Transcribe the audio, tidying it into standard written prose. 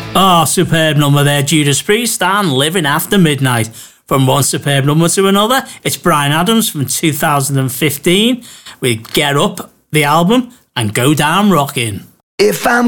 Oh, superb number there, Judas Priest and Living After Midnight. From one superb number to another, it's Bryan Adams from 2015 with Get Up, the album, and Go Down Rockin'. If I'm